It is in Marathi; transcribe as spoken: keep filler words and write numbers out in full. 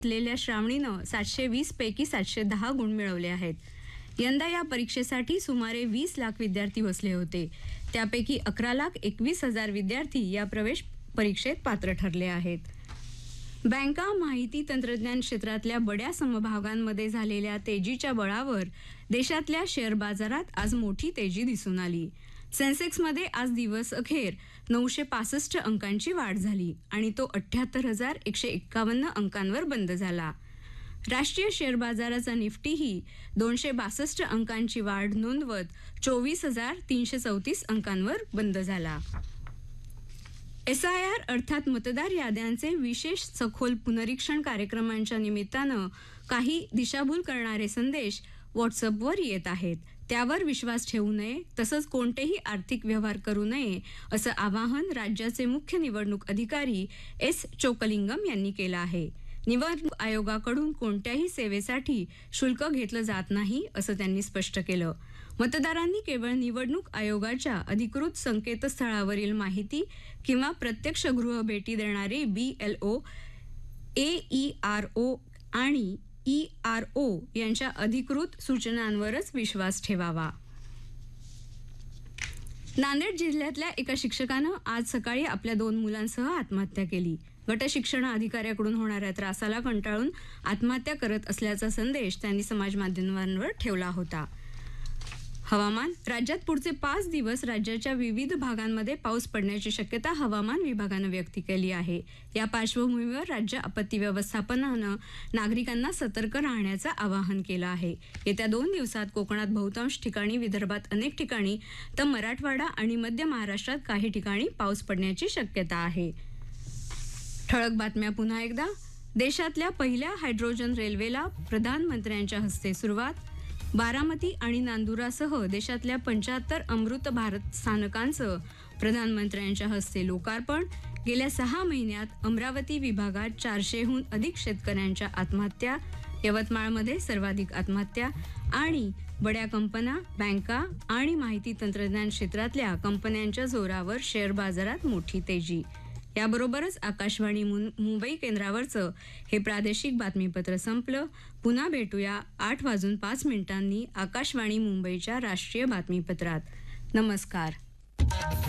असलेल्या श्रावणीनं सातशे वीस पैकी सातशे दहा गुण मिळवले आहेत. यंदा या परीक्षेसाठी सुमारे वीस लाख विद्यार्थी बसले होते. त्यापैकी अकरा लाख एकवीस हजार विद्यार्थी या प्रवेश परीक्षेत पात्र ठरले आहेत. बँका, माहिती तंत्रज्ञान क्षेत्रातल्या बड्या समभागांमध्ये झालेल्या तेजीच्या बळावर देशातल्या शेअर बाजारात आज मोठी तेजी दिसून आली. सेन्सेक्समध्ये आज दिवस अखेर नऊशे पासष्ट अंकांची वाढ झाली आणि तो अठ्ठ्याहत्तर हजार एकशे एक्कावन्न अंकांवर बंद झाला. राष्ट्रीय शेअर बाजाराचा निफ्टीही दोनशे बासष्ट अंकांची वाढ नोंदवत चोवीस हजार तीनशे चौतीस अंकांवर बंद झाला. एस आय आर अर्थात मतदार याद्यांचे विशेष सखोल पुनरीक्षण कार्यक्रमांच्या निमित्तानं काही दिशाभूल करणारे संदेश व्हॉट्सअपवर येत आहेत. त्यावर विश्वास ठेवू नये, तसंच कोणतेही आर्थिक व्यवहार करू नये असं आवाहन राज्याचे मुख्य निवडणूक अधिकारी एस चोकलिंगम यांनी केलं आहे. निवडणूक आयोगाकडून कोणत्याही सेवेसाठी शुल्क घेतलं जात नाही असं त्यांनी स्पष्ट केलं. मतदारांनी केवळ निवडणूक आयोगाच्या अधिकृत संकेतस्थळावरील माहिती किंवा प्रत्यक्ष गृहभेटी देणारे बी एल ओ, ए ई आर ओ आणि ई आर ओ यांच्या अधिकृत सूचनांवरच विश्वास ठेवावा. नांदेड जिल्ह्यातल्या एका शिक्षकानं आज सकाळी आपल्या दोन मुलांसह आत्महत्या केली. गट शिक्षण अधिकाऱ्याकडून होणाऱ्या त्रासाला कंटाळून आत्महत्या करत असल्याचा संदेश त्यांनी समाज माध्यमांवर ठेवला होता. हवामान. राज्यात पुढचे पाच दिवस राज्याच्या विविध भागांमध्ये पाऊस पडण्याची शक्यता हवामान विभागानं व्यक्त केली आहे. या पार्श्वभूमीवर राज्य आपत्ती व्यवस्थापनानं नागरिकांना सतर्क राहण्याचं आवाहन केलं आहे. येत्या दोन दिवसात कोकणात बहुतांश ठिकाणी, विदर्भात अनेक ठिकाणी तर मराठवाडा आणि मध्य महाराष्ट्रात काही ठिकाणी पाऊस पडण्याची शक्यता आहे. ठळक बातम्या पुन्हा एकदा. देशातल्या पहिल्या हायड्रोजन रेल्वेला प्रधानमंत्र्यांच्या हस्ते सुरुवात. बारामती आणि नांदुरासह देशातल्या पंच्याहत्तर अमृत भारत स्थानकांचं प्रधानमंत्र्यांच्या हस्ते लोकार्पण. गेल्या सहा महिन्यात अमरावती विभागात चारशेहून अधिक शेतकऱ्यांच्या आत्महत्या. यवतमाळमध्ये सर्वाधिक आत्महत्या. आणि बड्या कंपन्या, बँका आणि माहिती तंत्रज्ञान क्षेत्रातल्या कंपन्यांच्या जोरावर शेअर बाजारात मोठी तेजी. याबरोबरच आकाशवाणी मुंबई केंद्रावरचं हे प्रादेशिक बातमीपत्र संपलं. पुन्हा भेटूया आठ वाजून पाच मिनिटांनी आकाशवाणी मुंबईच्या राष्ट्रीय बातमीपत्रात. नमस्कार.